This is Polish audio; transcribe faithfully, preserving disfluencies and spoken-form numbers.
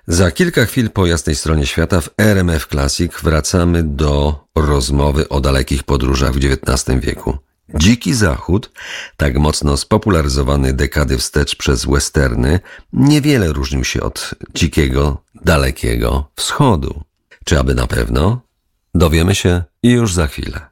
Za kilka chwil po jasnej stronie świata w R M F Classic wracamy do rozmowy o dalekich podróżach w dziewiętnastym wieku. Dziki Zachód, tak mocno spopularyzowany dekady wstecz przez westerny, niewiele różnił się od dzikiego, dalekiego wschodu. Czy aby na pewno? Dowiemy się już za chwilę.